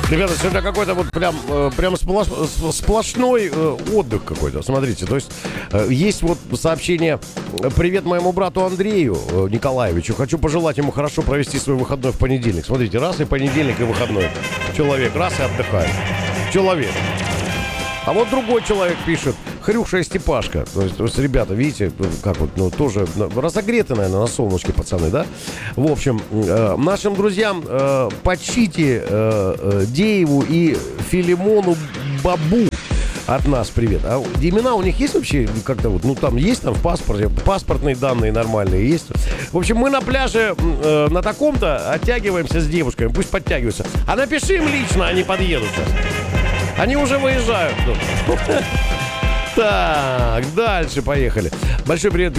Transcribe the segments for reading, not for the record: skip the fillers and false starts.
Ребята, сегодня какой-то вот прям сплошной отдых какой-то. Смотрите, то есть есть вот сообщение: привет моему брату Андрею Николаевичу. Хочу пожелать ему хорошо провести свой выходной в понедельник. Смотрите, раз и понедельник, и выходной. Человек раз и отдыхает. Человек. А вот другой человек пишет: Хрюша и Степашка. То есть, ребята, видите, как вот, ну, тоже разогреты, наверное, на солнышке, пацаны, да? В общем, нашим друзьям Почите Дееву и Филимону Бабу от нас привет. А имена у них есть вообще как-то вот, ну, там есть там в паспорте, паспортные данные нормальные есть. В общем, мы на пляже на таком-то оттягиваемся с девушками, пусть подтягиваются. А напиши им лично, они подъедут сейчас. Они уже выезжают. Так, дальше поехали. Большой привет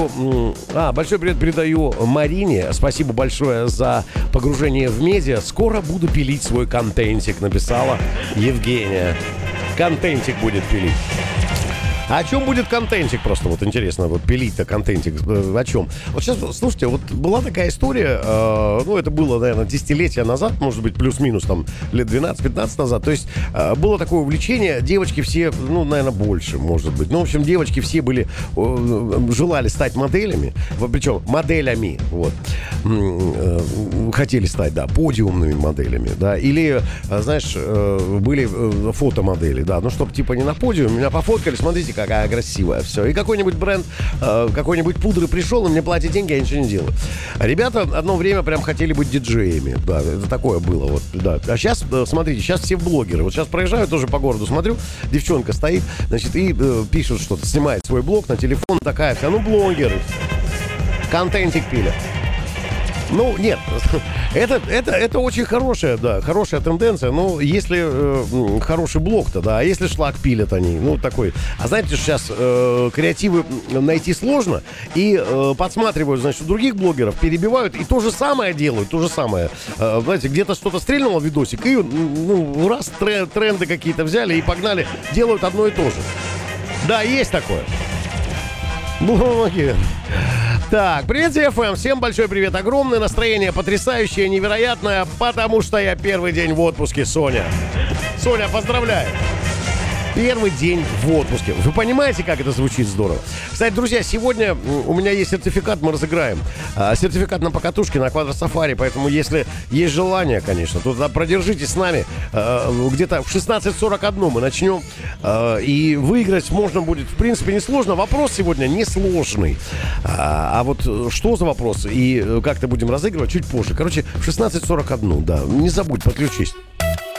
передаю Марине. Спасибо большое за погружение в медиа. Скоро буду пилить свой контентик, написала Евгения. Контентик будет пилить. А о чем будет контентик? Просто вот интересно, вот пилить-то контентик. О чем? Вот сейчас, слушайте, вот была такая история, ну, это было, наверное, десятилетия назад, может быть, плюс-минус, там, лет 12-15 назад. То есть было такое увлечение, девочки все, ну, наверное, больше, может быть. Ну, в общем, девочки все были, желали стать моделями, причем моделями, вот. Хотели стать, да, подиумными моделями, да, или, знаешь, были фотомодели, да, ну, чтобы, типа, не на подиуме, меня пофоткали, смотрите, какая красивая, все. И какой-нибудь бренд, какой-нибудь пудры пришел, и мне платят деньги, я ничего не делаю. Ребята одно время прям хотели быть диджеями, да, это такое было, вот, да. А сейчас, смотрите, сейчас все блогеры, вот сейчас проезжаю тоже по городу, смотрю, девчонка стоит, значит, и пишет что-то, снимает свой блог на телефон, такая вся, ну, блогеры, контентик пилят. Ну, нет, это очень хорошая, да, хорошая тенденция. Ну, если хороший блог-то, да, а если шлак пилят они, ну, такой. А знаете, сейчас креативы найти сложно, и подсматривают, значит, у других блогеров, перебивают, и то же самое делают, то же самое. Знаете, где-то что-то стрельнуло, видосик, и, ну, раз тренды какие-то взяли и погнали, делают одно и то же. Да, есть такое. Блогер. Так, привет, ФМ, всем большой привет, огромное настроение, потрясающее, невероятное, потому что я первый день в отпуске, Соня. Соня, поздравляю. Первый день в отпуске. Вы понимаете, как это звучит здорово? Кстати, друзья, сегодня у меня есть сертификат, мы разыграем. Сертификат на покатушке, на квадросафари. Поэтому, если есть желание, конечно, то продержитесь с нами. Где-то в 16:41 мы начнем. И выиграть можно будет, в принципе, несложно. Вопрос сегодня несложный. А вот что за вопрос и как-то будем разыгрывать чуть позже. Короче, в 16:41, да. Не забудь, подключись.